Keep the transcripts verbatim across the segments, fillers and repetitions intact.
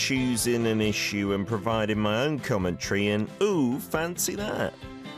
choosing an issue and providing my own commentary, and ooh, fancy that.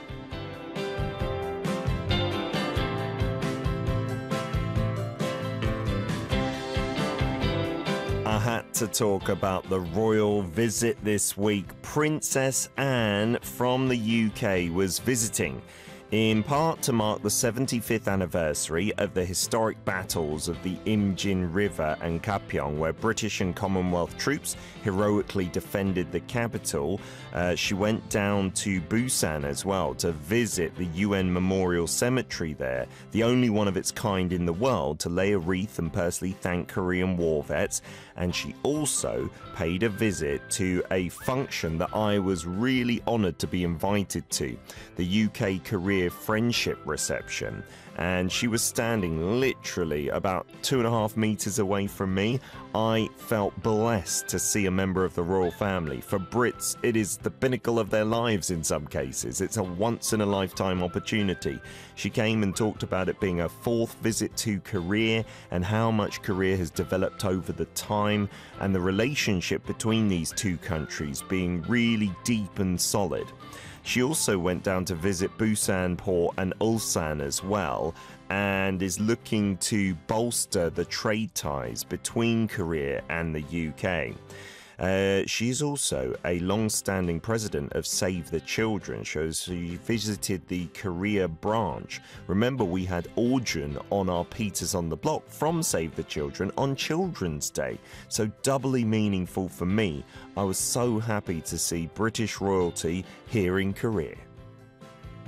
I had to talk about the royal visit this week. Princess Anne from the U K was visiting, in part to mark the seventy-fifth anniversary of the historic battles of the Imjin River and Kapyong, where British and Commonwealth troops heroically defended the capital. Uh, she went down to Busan as well to visit the U N Memorial Cemetery there, the only one of its kind in the world, to lay a wreath and personally thank Korean war vets. And she also paid a visit to a function that I was really honoured to be invited to, the U K-Korea Friendship Reception. And she was standing literally about two and a half meters away from me. I felt blessed to see a member of the royal family. For Brits, it is the pinnacle of their lives in some cases. It's a once-in-a-lifetime opportunity. She came and talked about it being her fourth visit to Korea and how much Korea has developed over the time, and the relationship between these two countries being really deep and solid. She also went down to visit Busan Port and Ulsan as well, and is looking to bolster the trade ties between Korea and the U K. Uh, she's also a long-standing president of Save the Children. Shows she visited the Korea branch. Remember, we had Audrun on our Peters on the Block from Save the Children on Children's Day. So doubly meaningful for me. I was so happy to see British royalty here in Korea.